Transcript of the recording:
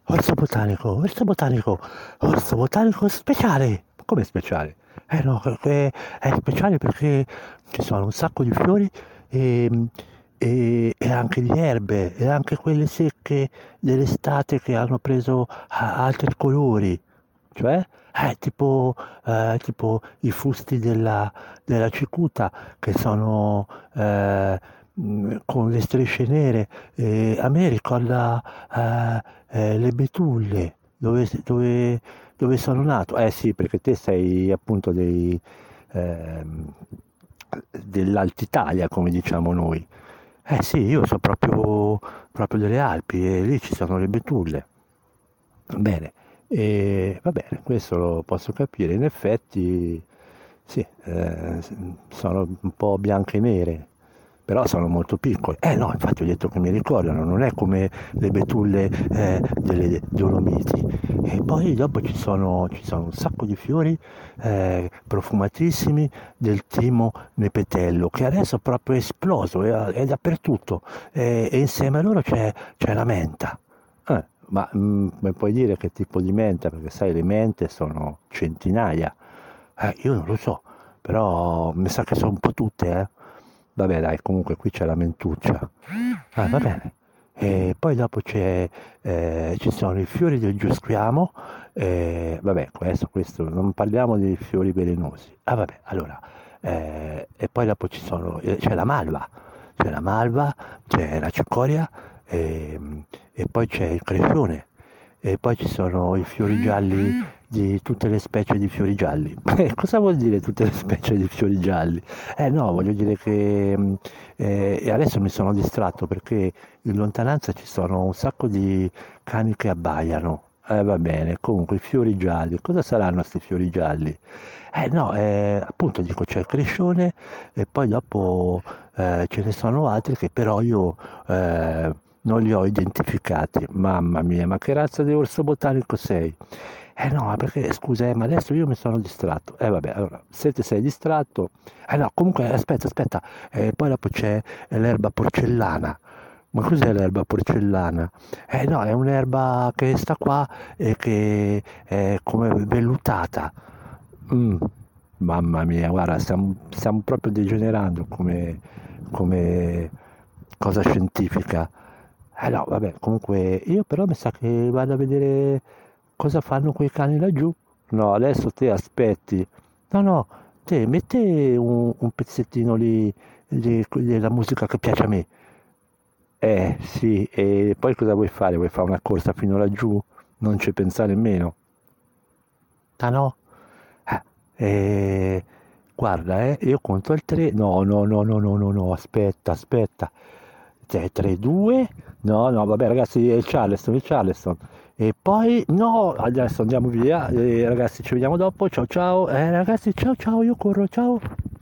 orso botanico, orso botanico speciale. Come speciale? No, è speciale perché ci sono un sacco di fiori e, e anche di erbe, e anche quelle secche dell'estate che hanno preso altri colori, cioè tipo i fusti della cicuta che sono con le strisce nere. A me ricorda le betulle, dove sono nato. Eh sì, perché te sei appunto ehm, dell'Alta Italia, come diciamo noi. Eh sì, io sono proprio delle Alpi e lì ci sono le betulle. Bene, va bene, questo lo posso capire. In effetti, sì, sono un po' bianche e nere, però sono molto piccole. No, infatti ho detto che mi ricordano, non è come le betulle delle Dolomiti. E poi dopo ci sono un sacco di fiori profumatissimi del timo nepetello, che adesso è proprio esploso, è dappertutto. E insieme a loro c'è la menta. Ma mi puoi dire che tipo di menta? Perché sai, le mente sono centinaia. Io non lo so, però mi sa che sono un po' tutte, eh. Vabbè, dai, comunque qui c'è la mentuccia. Va bene. E poi dopo ci sono i fiori del giusquiamo. Vabbè, questo, non parliamo dei fiori velenosi. Vabbè, allora. E poi dopo c'è la malva. C'è la malva, c'è la cicoria e poi c'è il crescione. E poi ci sono i fiori gialli di tutte le specie di fiori gialli. Cosa vuol dire tutte le specie di fiori gialli? No, voglio dire che e adesso mi sono distratto perché in lontananza ci sono un sacco di cani che abbaiano. Va bene, comunque i fiori gialli, cosa saranno questi fiori gialli? No, appunto dico c'è il crescione e poi dopo ce ne sono altri che però io non li ho identificati. Mamma mia, ma che razza di orso botanico sei? No, perché scusa, ma adesso io mi sono distratto. Vabbè, allora, se ti sei distratto. No, comunque, aspetta, poi dopo c'è l'erba porcellana. Ma cos'è l'erba porcellana? No, è un'erba che sta qua e che è come vellutata. Mm, mamma mia, guarda, stiamo proprio degenerando come cosa scientifica. No, vabbè, comunque io però mi sa che vado a vedere cosa fanno quei cani laggiù. No, adesso te aspetti. No, no, te metti un pezzettino lì della musica che piace a me. Sì, e poi cosa vuoi fare? Vuoi fare una corsa fino laggiù? Non ci pensare nemmeno. Ah no? Eh, guarda, io conto il 3. No, no, no, no, no, no, no, aspetta. 3, 2. No, no, vabbè, ragazzi, è il Charleston. E poi, no, adesso andiamo via. Ragazzi, ci vediamo dopo. Ciao, ciao. Ragazzi, ciao, ciao, io corro, ciao.